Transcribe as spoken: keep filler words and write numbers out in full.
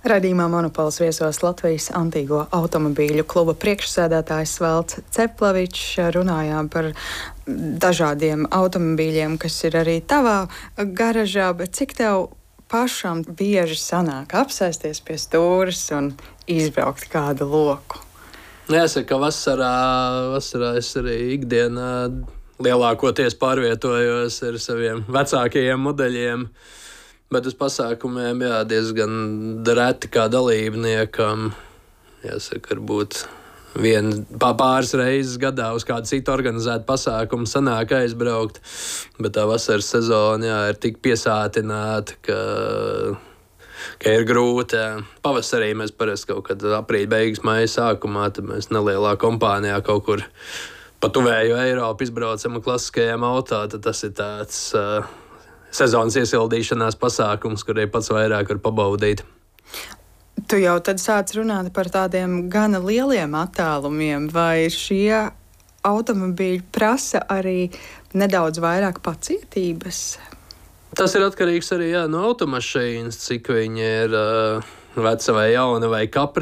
Radījumā Monopols viesos Latvijas Antīgo automobīļu kluba priekšsēdētājs Valds Ceplavičs. Runājām par dažādiem automobīļiem, kas ir arī tavā garažā, bet cik tev pašam bieži sanāk apsēsties pie stūres un izbraukt kādu loku? Jāsaka, ka vasarā, vasarā es arī ikdienā lielākoties pārvietojos ar saviem vecākajiem modeļiem. Bet uz pasākumiem jā, diezgan reti kā dalībniekam, jāsaka, varbūt vien, pāris reizes gadā uz kādu citu organizētu pasākumu sanāk aizbraukt. Bet tā vasaras sezona jā, ir tik piesātināta, ka, ka ir grūti. Jā. Pavasarī mēs parasti kaut kad aprīļa beigas, maija sākumā, tad mēs nelielā kompānijā kaut kur pa tuvēju Eiropu izbraucam ar klasiskajiem auto, tad tas ir tāds uh, sezonas iesildīšanās pasākums, kur ir pats vairāk var pabaudīt. Tu jau tad sāc runāt par tādiem gana lieliem attālumiem, vai šie automobīļi prasa arī nedaudz vairāk pacietības? Tas ir atkarīgs arī jā, no automašīnas, cik viņa ir uh, veca vai jauna vai kapri.